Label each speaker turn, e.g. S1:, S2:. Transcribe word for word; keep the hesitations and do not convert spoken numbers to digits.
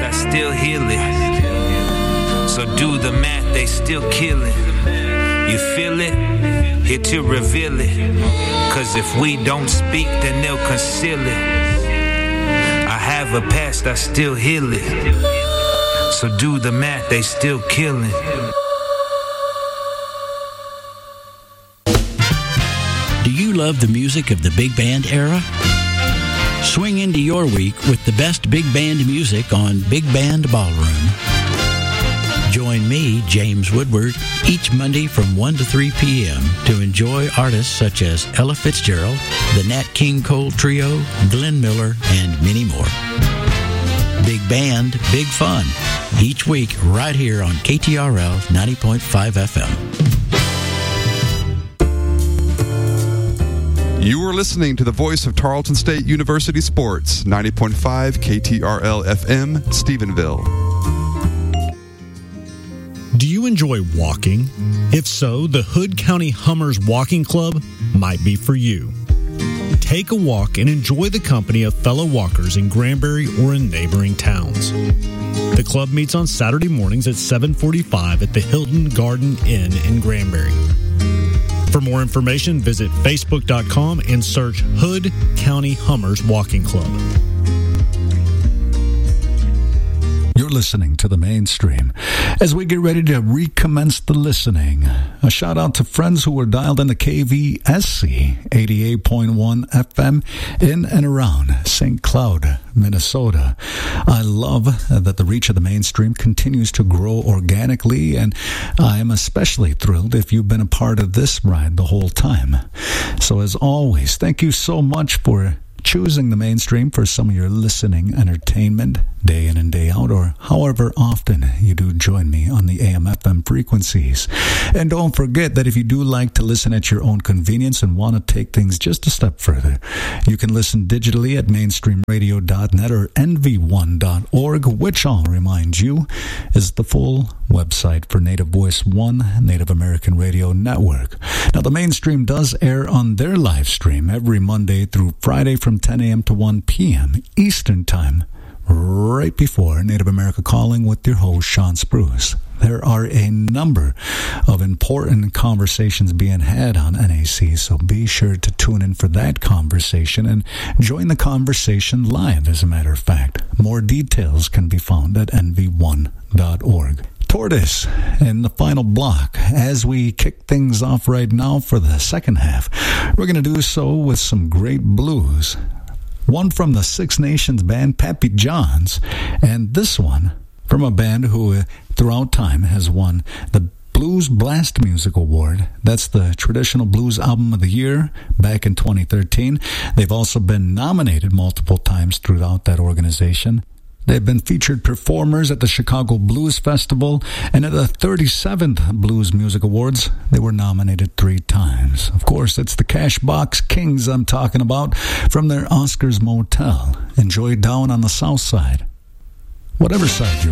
S1: I still heal it. So do the math, they still killing. You feel it? Here to reveal it. Cause if we don't speak, then they'll conceal it. I have a past, I still heal it. So do the math, they still killing.
S2: Do you love the music of the big band era? Swing into your week with the best big band music on Big Band Ballroom. Join me, James Woodward, each Monday from one to three p.m. to enjoy artists such as Ella Fitzgerald, the Nat King Cole Trio, Glenn Miller, and many more. Big band, big fun. Each week right here on K T R L ninety point five F M.
S3: You are listening to the voice of Tarleton State University Sports, ninety point five K T R L F M, Stephenville.
S4: Do you enjoy walking? If so, the Hood County Hummers Walking Club might be for you. Take a walk and enjoy the company of fellow walkers in Granbury or in neighboring towns. The club meets on Saturday mornings at seven forty-five at the Hilton Garden Inn in Granbury. For more information, visit facebook dot com and search Hood County Hummers Walking Club.
S5: You're listening to The Mainstream. As we get ready to recommence the listening, a shout out to friends who were dialed into K V S C eighty-eight point one F M in and around Saint Cloud, Minnesota. I love that the reach of The Mainstream continues to grow organically, and I am especially thrilled if you've been a part of this ride the whole time. So as always, thank you so much for choosing The Mainstream for some of your listening entertainment day in and day out, or however often you do join me on the A M F M frequencies. And don't forget that if you do like to listen at your own convenience and want to take things just a step further, you can listen digitally at mainstream radio dot net or N V one dot org, which I'll remind you is the full website for Native Voice One, Native American Radio Network. Now, The Mainstream does air on their live stream every Monday through Friday from ten a.m. to one p.m. Eastern Time, right before Native America Calling with your host, Sean Spruce. There are a number of important conversations being had on N A C, so be sure to tune in for that conversation and join the conversation live, as a matter of fact. More details can be found at N V one dot org. Tortoise in the final block. As we kick things off right now for the second half, we're going to do so with some great blues. One from the Six Nations band Pappy Johns, and this one from a band who throughout time has won the Blues Blast Music Award. That's the Traditional Blues Album of the Year back in twenty thirteen. They've also been nominated multiple times throughout that organization. They've been featured performers at the Chicago Blues Festival, and at the thirty-seventh Blues Music Awards, they were nominated three times. Of course, it's the Cashbox Kings I'm talking about from their Oscars Motel. Enjoy down on the south side. Whatever side you're